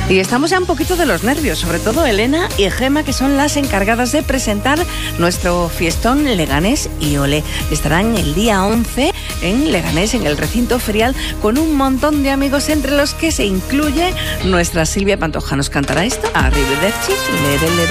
Y estamos ya un poquito de los nervios, sobre todo Elena y Gema, que son las encargadas de presentar nuestro fiestón Leganés y Olé. Estarán el día 11 en Leganés, en el recinto ferial, con un montón de amigos, entre los que se incluye nuestra Silvia Pantoja. ¿Nos cantará esto? Arrivederci,